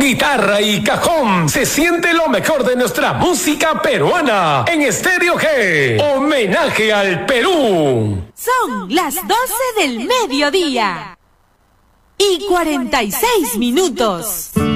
guitarra y cajón, se siente lo mejor de nuestra música peruana en Estéreo G. Homenaje al Perú. Son las 12 del mediodía y 46 minutos.